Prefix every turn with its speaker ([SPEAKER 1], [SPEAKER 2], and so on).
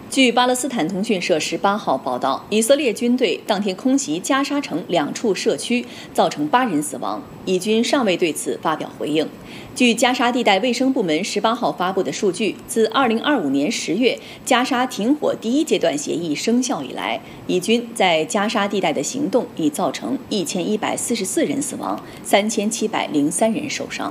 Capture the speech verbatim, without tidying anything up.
[SPEAKER 1] 据巴勒斯坦通讯社十八号报道，以色列军队当天空袭加沙城两处社区，造成八人死亡。以军尚未对此发表回应。据加沙地带卫生部门十八号发布的数据，自二零二五年十月加沙停火第一阶段协议生效以来，以军在加沙地带的行动已造成一千一百四十四人死亡，三千七百零三人受伤。